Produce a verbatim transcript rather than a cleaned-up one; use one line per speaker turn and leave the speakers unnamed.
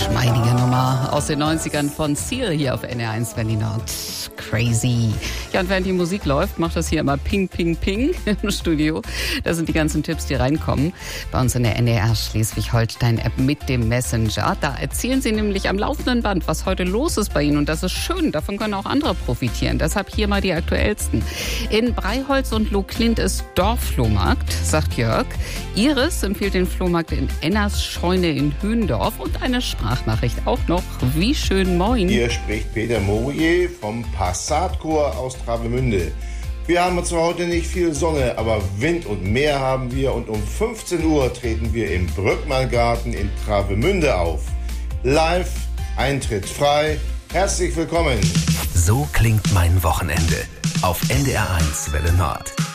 Geschmeidige Nummer aus den neunzigern von Seal hier auf N R eins Berlin Nord. Crazy. Ja, und während die Musik läuft, macht das hier immer Ping, Ping, Ping im Studio. Das sind die ganzen Tipps, die reinkommen. Bei uns in der N D R Schleswig-Holstein-App mit dem Messenger. Da erzählen sie nämlich am laufenden Band, was heute los ist bei ihnen. Und das ist schön. Davon können auch andere profitieren. Deshalb hier mal die aktuellsten. In Breiholz und Lohklint ist Dorfflohmarkt, sagt Jörg. Iris empfiehlt den Flohmarkt in Enners Scheune in Hündorf. Und eine Sprachnachricht auch noch. Wie schön, moin.
Hier spricht Peter Morier vom Passatchor aus Travemünde. Wir haben zwar heute nicht viel Sonne, aber Wind und Meer haben wir und um fünfzehn Uhr treten wir im Brückmanngarten in Travemünde auf. Live, Eintritt frei, herzlich willkommen.
So klingt mein Wochenende auf N D R eins Welle Nord.